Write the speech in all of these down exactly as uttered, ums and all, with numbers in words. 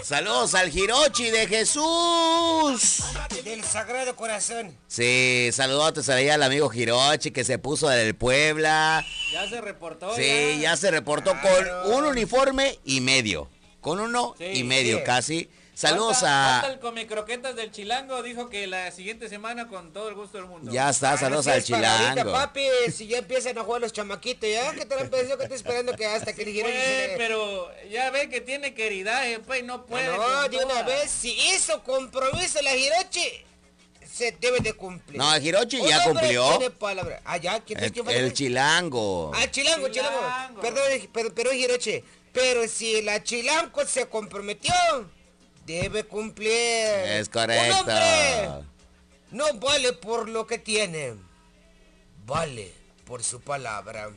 Saludos al Hirochi de Jesús. Del Sagrado Corazón. Sí, saludotes ahí al amigo Hirochi que se puso del Puebla. Ya se reportó. Sí, ya, ya se reportó claro. Con un uniforme y medio. Con uno sí, y medio sí. Casi. Saludos falta, a... Falta el Comicroquetas del Chilango, dijo que la siguiente semana con todo el gusto del mundo. Ya está, saludos ah, al Chilango. Ahorita, papi, si ya empiezan a jugar los chamaquitos, ya que te lo han pedido, que estoy esperando que hasta que sí dijeron... Pues, pero ya ve que tiene queridad, eh, pues no puede. No, de una vez, si hizo compromiso la Hirochi, se debe de cumplir. No, el Hirochi ya cumplió. Tiene palabra. Ah, ya, ¿quién el, el, el Chilango. Ah, Chilango, Chilango. Chilango. Perdón, pero, pero Hirochi, pero si la Chilango se comprometió... Debe cumplir. Es correcto. Un hombre no vale por lo que tiene. Vale por su palabra.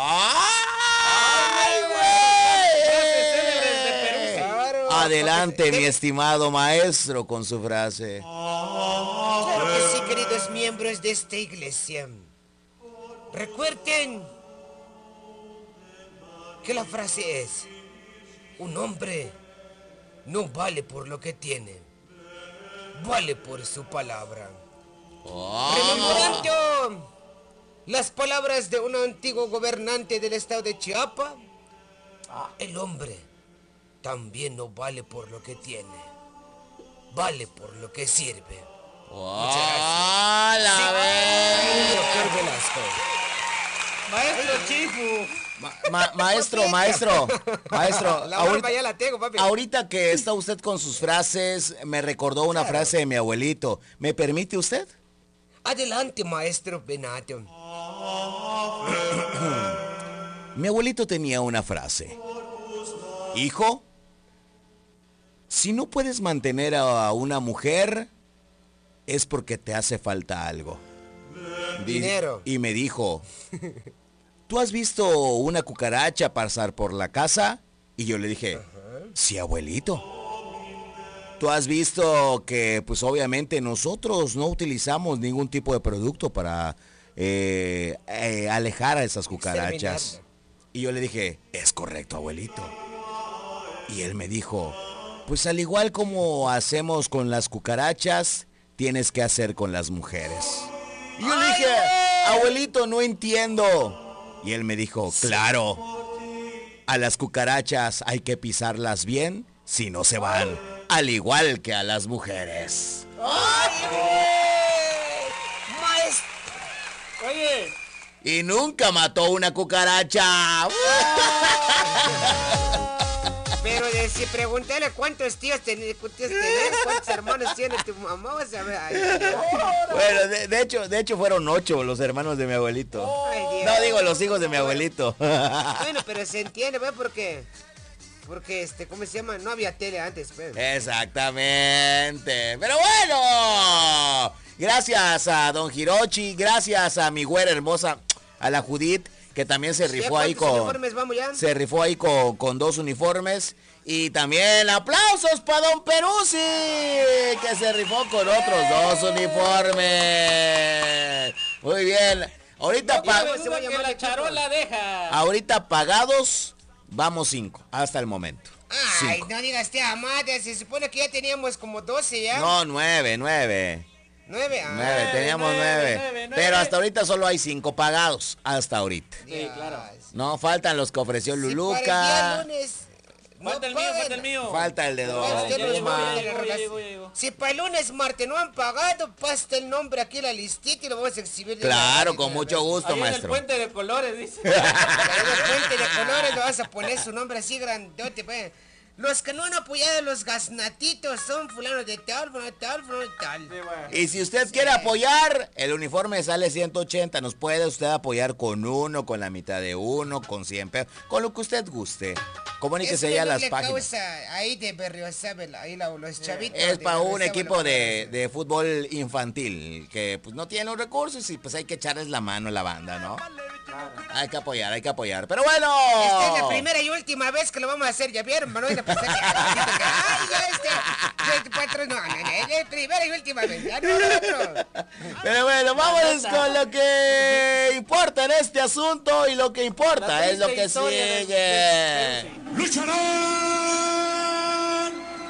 ¡Ay, güey! Claro, Adelante, mi estimado maestro, con su frase. Claro que sí, queridos miembros de esta iglesia. Recuerden que la frase es: un hombre no vale por lo que tiene, vale por su palabra. Oh. Rememorando las palabras de un antiguo gobernante del estado de Chiapas, el hombre también no vale por lo que tiene, vale por lo que sirve. Oh, muchas gracias. La sí, vez. Doctor Velasco. Maestro Chifu. Ma ma maestro, maestro, maestro, la ahorita, ya la tengo, papi. Ahorita que está usted con sus frases, me recordó una claro. frase de mi abuelito. ¿Me permite usted? Adelante, maestro Benato. Mi abuelito tenía una frase. Hijo, si no puedes mantener a una mujer, es porque te hace falta algo. Dinero. Y me dijo... ¿Tú has visto una cucaracha pasar por la casa? Y yo le dije, uh-huh. sí, abuelito. ¿Tú has visto que, pues obviamente nosotros no utilizamos ningún tipo de producto para eh, eh, alejar a esas cucarachas? Y yo le dije, es correcto, abuelito. Y él me dijo, pues al igual como hacemos con las cucarachas, tienes que hacer con las mujeres. Y yo le dije, abuelito, no entiendo. Y él me dijo, claro, a las cucarachas hay que pisarlas bien, si no se van, al igual que a las mujeres. ¡Ay, maestro! Oye. Y nunca mató una cucaracha. Pero de, si preguntarle cuántos tíos tenés, cuántos, cuántos hermanos tiene tu mamá, vas a ver. Ay, bueno, de, de hecho, de hecho fueron ocho los hermanos de mi abuelito. Ay, no digo los hijos de mi abuelito. Bueno, pero se entiende, ¿ves? Porque, porque este, ¿cómo se llama? No había tele antes, pues. Exactamente. Pero bueno, gracias a don Hirochi, gracias a mi güera hermosa, a la Judith, que también se rifó ahí con uniformes vamos ya? Se rifó ahí con, con dos uniformes. Y también aplausos para don Peruzzi, que se rifó con otros dos uniformes. Muy bien. Ahorita pa se va a llamar la charola deja. Ahorita pagados vamos cinco hasta el momento. Ay, cinco. No digas te amada, se supone que ya teníamos como doce ya. No, nueve, nueve. Nueve, ah, nueve, teníamos nueve, nueve, nueve. Pero hasta ahorita solo hay cinco pagados. Hasta ahorita. Sí, claro. No, faltan los que ofreció si Luluca. Falta el mío, falta el mío. Falta el de dos. Si para el lunes, martes no han pagado, pasta el nombre aquí en la listita y lo vamos a exhibir. Claro, con mucho gusto, ahí maestro. En el puente de colores, dice. En el puente de colores lo vas a poner su nombre así grandote, pues. Los que no han apoyado los gasnatitos son fulanos de tal, fulano de tal, fulano de tal. Sí, bueno. Y si usted sí. quiere apoyar, el uniforme sale ciento ochenta. Nos puede usted apoyar con uno, con la mitad de uno, con cien pesos, con lo que usted guste. Comuníquese ya a las páginas. Ahí de Berriozábal, ahí la, los chavitos. Es para un equipo de, de fútbol infantil que pues no tiene los recursos y pues hay que echarles la mano a la banda, ¿no? Claro. Hay que apoyar, hay que apoyar. Pero bueno. Esta es la primera y última vez que lo vamos a hacer, ¿ya vieron? No, ay, ya este, patrón, no, no, no, es primera y última vez, ya no, no, no. Pero bueno, vámonos con lo que importa en este asunto y lo que importa es lo que sigue. Lucharán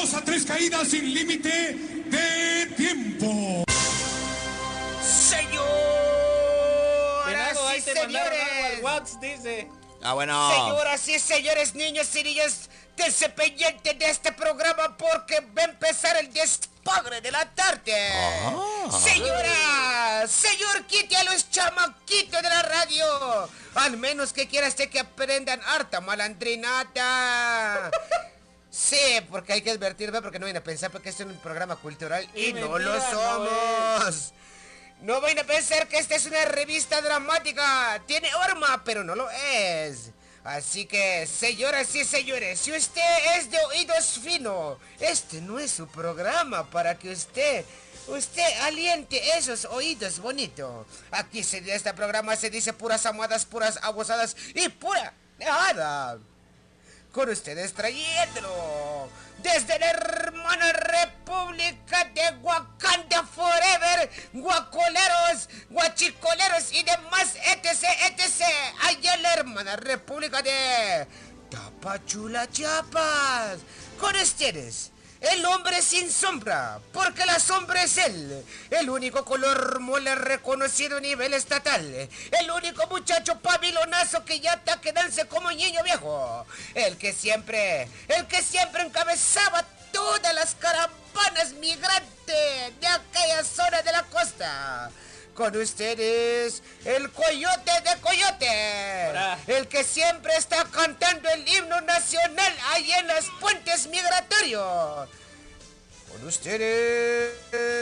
Bienvenidos a Tres Caídas sin límite de tiempo. Señoras Venado, ahí y te mandaron algo al señores. WhatsApp, dice. Ah, bueno. Señoras y señores, niños y niñas, dense pendiente de este programa porque va a empezar el despagre de la tarde. Ah. Señora, señor, quite a los chamaquitos de la radio. Al menos que quiera usted que aprendan harta malandrinata. Sí, porque hay que advertirme porque no vienen a pensar porque este es un programa cultural y, Y no lo mentira, no somos. No vayan a pensar que esta es una revista dramática. Tiene horma, pero no lo es. Así que, señoras y señores, si usted es de oídos finos, este no es su programa para que usted, usted aliente esos oídos bonitos. Aquí se, en este programa se dice puras amadas, puras abusadas y pura nada. Con ustedes trayéndolo desde la hermana República de Wakanda Forever, guacoleros, guachicoleros y demás etc, etc. Allá en la hermana República de Tapachula, Chiapas. Con ustedes, el hombre sin sombra, porque la sombra es él, el único color mole reconocido a nivel estatal, el único muchacho pavilonazo que ya está quedándose como niño viejo, el que siempre, el que siempre encabezaba todas las caravanas migrantes de aquella zona de la costa. Con ustedes, el coyote de coyote, Hola. el que siempre está cantando el himno nacional ahí en los puentes migratorios. Con ustedes,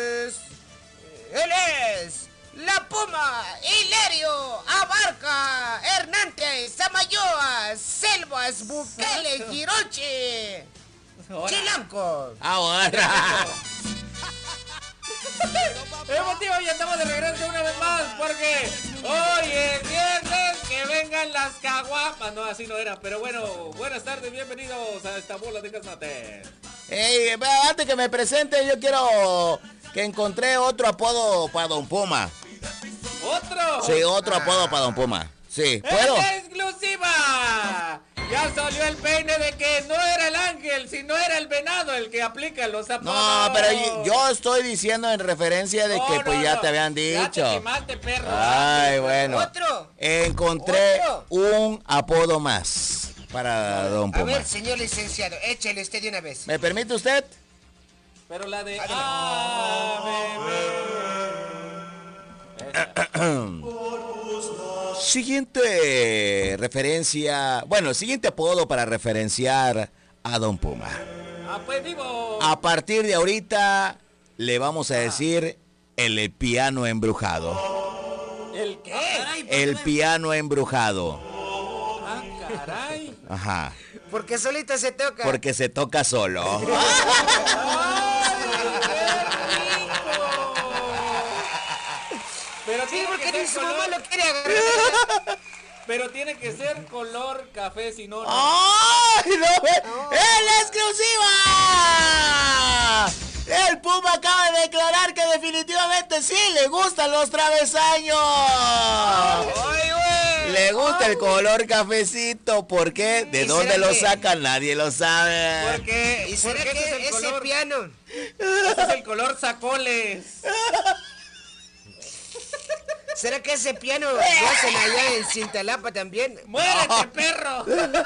él es la Puma, Hilario, Abarca, Hernández, Samayoa, Selvas, Bukele, Hirochi, Hola. Chilanco. Ahora. Emotivo y estamos de regreso una vez más porque hoy es viernes, que vengan las caguapas. No, así no era, pero bueno, buenas tardes, bienvenidos a esta bola de casmate. Ey, vea, antes que me presente, yo quiero que encontré otro apodo para Don Puma. ¿Otro? Sí, otro apodo para Don Puma. Sí, ¿puedo? ¡Es exclusiva! Ya salió el peine de que no era el ángel, sino era el venado el que aplica los zapatos. No, pero yo, yo estoy diciendo en referencia de que No, pues no, ya no. te habían Ya te dicho. quemaste, perro. Ay, bueno. ¿Otro? Encontré ¿Otro? un apodo más para Don A Puma. ver, señor licenciado, échale usted de una vez. ¿Me permite usted? Pero la de... Adelante. Ah, bebé. Siguiente referencia, bueno, siguiente apodo para referenciar a Don Puma. Ah, pues vivo. A partir de ahorita le vamos a decir el piano embrujado. ¿El qué? El piano embrujado. Ah, caray. Ajá. Porque solito se toca. Porque se toca solo. Pero Sí, tiene porque que ni ser su mamá color, lo quiere agarrar. pero tiene que ser color café, si no, no. ¡Ay, no! ¡En exclusiva! El Puma acaba de declarar que definitivamente sí le gustan los travesaños. ¡Ay, güey! Le gusta el color cafecito. ¿Por qué? ¿De ¿Y dónde será lo que- sacan? Nadie lo sabe. Porque, ¿Y porque será ese es que el ese color, piano? ese es el color sacoles. ¿Será que ese piano lo hacen allá en Cintalapa también? ¡Muérete, perro!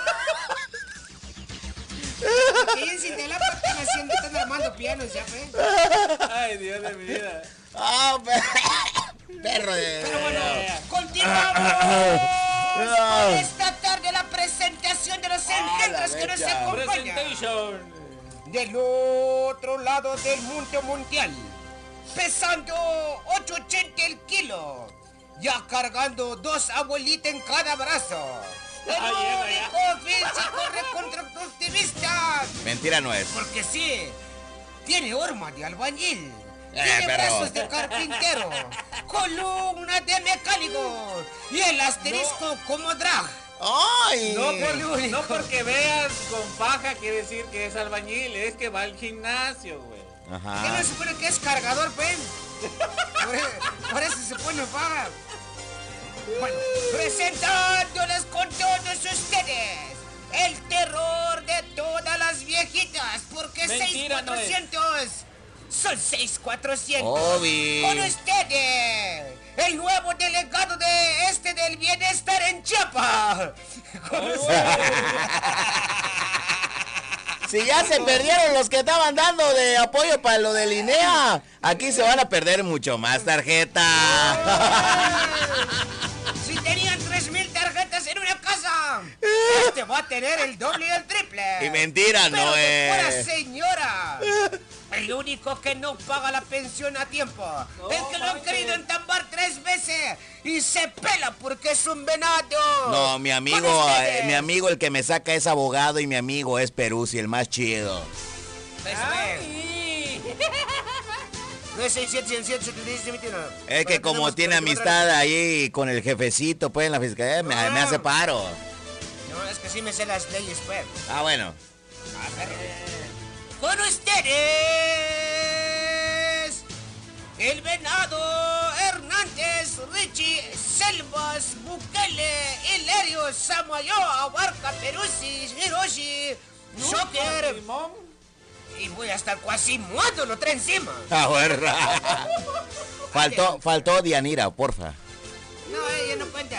Que ahí en Cintalapa están haciendo, están armando pianos ya, fe. Ay, Dios de mi vida. Ah, pe- perro de... Pero bueno, Eh. continuamos con esta tarde la presentación de los engendros que nos mecha. acompañan. Presentation. Del otro lado del mundo mundial, pesando ocho ochenta el kilo, ya cargando dos abuelitas en cada brazo. El Ay, ya, único físico reconstructivista, Mentira no es. porque sí, tiene horma de albañil, Eh, tiene pero- brazos de carpintero, columna de mecánico y el asterisco como drag. ¡Ay! No, El por- único. no porque veas con paja quiere decir que es albañil, es que va al gimnasio, güey. ¿Qué no Ajá. se supone que es cargador, pen? Por, e- por eso se pone paga. Bueno, presentándoles con todos ustedes el terror de todas las viejitas, porque Me seis cuatrocientos. Son seis cuatrocientos. Obi. Con ustedes, el nuevo delegado de este del bienestar en Chiapas. Con ustedes. Si ya se perdieron los que estaban dando de apoyo para lo de Linea, aquí se van a perder mucho más tarjetas. Si tenían tres mil tarjetas en una casa, este va a tener el doble y el triple. Y mentira, Pero no doctora es. señora, el único que no paga la pensión a tiempo, No, el que lo han manches. querido entambar tres veces y se pela porque es un venado. No, mi Con amigo, ustedes. eh, mi amigo el que me saca es abogado y mi amigo es Peruzzi, el más chido. Pues, Ay. nueve seis siete siete siete siete siete siete uno. Es que Bueno, como tenemos tiene por- amistad ahí con el jefecito, pues en la fiscalía me, me hace paro. No, es que sí me sé las leyes, pues. Ah, bueno. Con ustedes, el venado Hernández, Richie, Selvas, Bukele, Hilario, Samayo, Abarca, Peruzzi, Hiroshi, Shocker. Simón. Y voy a estar casi muerto, lo trae encima. Ah, bueno. faltó, faltó Dianira, porfa. No, ella no cuenta.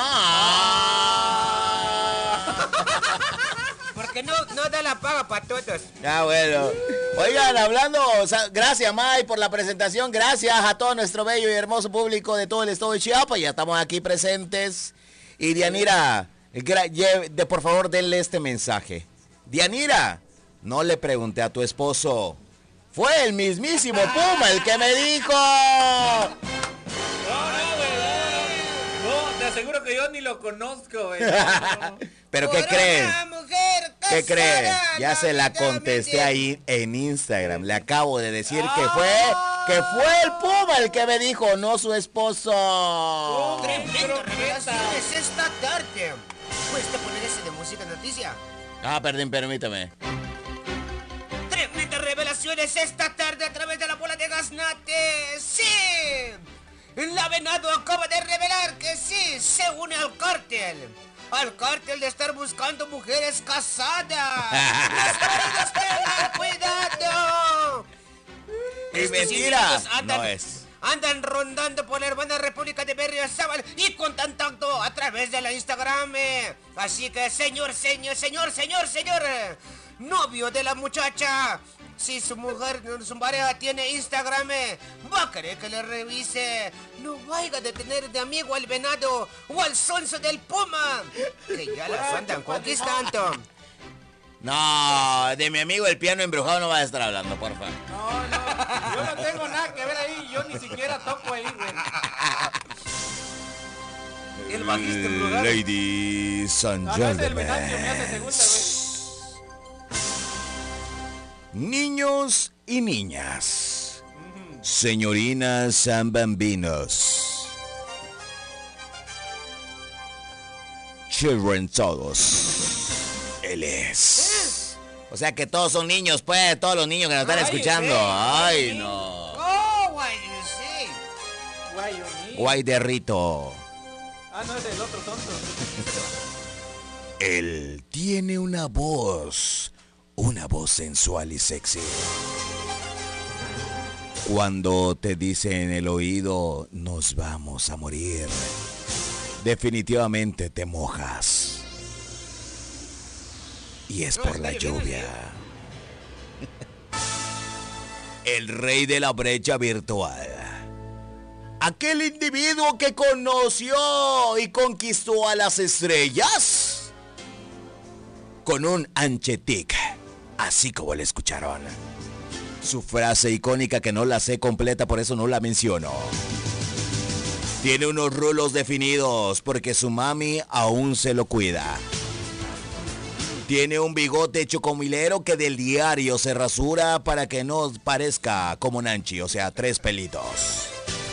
Ah. Porque no, no da la paga para todos. Ah, bueno. Oigan, hablando, o sea, gracias, May, por la presentación. Gracias a todo nuestro bello y hermoso público de todo el estado de Chiapas. Ya estamos aquí presentes. Y Dianira, gra- lle- de, por favor, denle este mensaje. Dianira, no le pregunté a tu esposo. Fue el mismísimo Puma el que me dijo. No, no, güey, no, no, te aseguro que yo ni lo conozco, güey. No, no. ¿Pero qué Por creen? una mujer ¿Qué creen? casada, Ya se la vida contesté me ahí en Instagram. Le acabo de decir que fue que fue el Puma el que me dijo, no su esposo. Tremendo Pero revelaciones esta tarde. ¿Puedes poner ese de música noticia? Ah, perdón, permítame. Tremendas revelaciones esta tarde a través de la bola de Gaznate. ¡Sí! La Venado acaba de revelar que sí, se une al cártel. Al cártel de estar buscando mujeres casadas. ¡Los maridos tengan cuidado! Y Estos mentira, individuos andan, no es. andan rondando por la hermana República de Berriozábal y con contacto a través de la Instagram. eh. Así que, señor, señor, señor, señor, señor, eh, novio de la muchacha, si su mujer, su pareja tiene Instagram, eh, va a querer que le revise. No vaya de tener de amigo al venado o al sonso del Puma, que ya las andan conquistando. No, de mi amigo el piano embrujado no va a estar hablando, porfa. No, no, yo no tengo nada que ver ahí, yo ni siquiera toco ahí, güey. El bajista embrujado. Ladies and No, no es el Venancio, me hace gentlemen. segunda, güey. Niños y niñas. Señorinas and bambinos. Children todos. Él es. O sea que todos son niños, pues, todos los niños que nos están Ay, escuchando. sí. Ay, no. Oh, why you say? Guay, yo ni- Guay de Rito. Ah, no, es el otro tonto. Él tiene una voz, una voz sensual y sexy. Cuando te dice en el oído, nos vamos a morir, definitivamente te mojas. Y es No, por está la lloviendo, lluvia. El rey de la brecha virtual. Aquel individuo que conoció y conquistó a las estrellas con un anchetic, así como le escucharon. Su frase icónica que no la sé completa, por eso no la menciono. Tiene unos rulos definidos porque su mami aún se lo cuida. Tiene un bigote chocomilero que del diario se rasura para que no parezca como Nanchi, o sea, tres pelitos.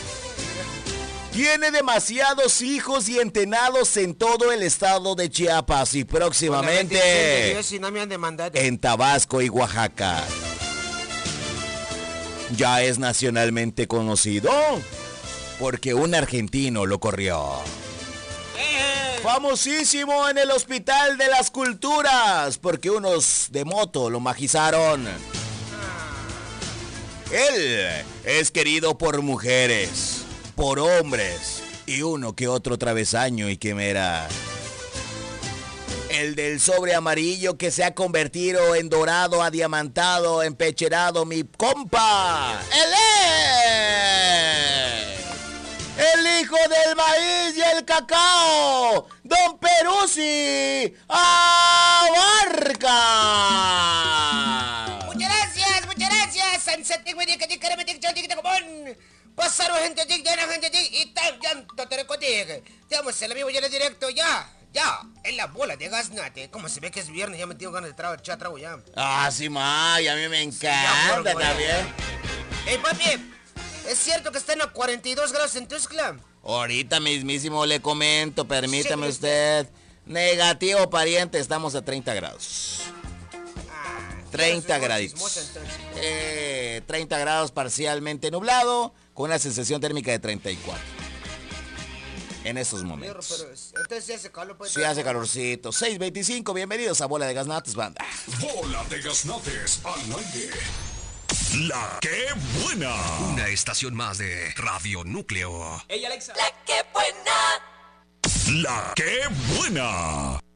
Tiene demasiados hijos y entenados en todo el estado de Chiapas y próximamente Dios, si no me han demandado. en Tabasco y Oaxaca. Ya es nacionalmente conocido porque un argentino lo corrió. Famosísimo en el Hospital de las Culturas porque unos de moto lo magizaron. Él es querido por mujeres, por hombres y uno que otro travesaño y quimera. El del sobre amarillo que se ha convertido en dorado, adiamantado, empecherado, mi compa. ¡Él es! El hijo del maíz y el cacao, Don Peruzzi Abarca. Muchas gracias, muchas gracias. Pasaron gente tic, ya la gente tic y tal llanto te recotig. Estamos en la vivo y en el directo ya. Ya, en la bola de Gaznate. Como se ve que es viernes, ya me tengo ganas de trago, echar trago ya. Ah, sí, ma, y a mí me encanta Sí, ya, también. Ey, papi, ¿es cierto que están a cuarenta y dos grados en Tuxtla? Ahorita mismísimo le comento, permítame Sí, usted. Negativo, pariente, estamos a treinta grados. Ah, treinta eres un graditos. chismoso, entonces. Eh, treinta grados parcialmente nublado, con una sensación térmica de treinta y cuatro. En estos Perro, momentos. pero es- entonces sí hace calor, pues. Sí hace calorcito. seis veinticinco, bienvenidos a Bola de Gaznates, banda. Bola de Gaznates al aire. La que buena. Una estación más de Radio Núcleo. Ey, Alexa. La que buena.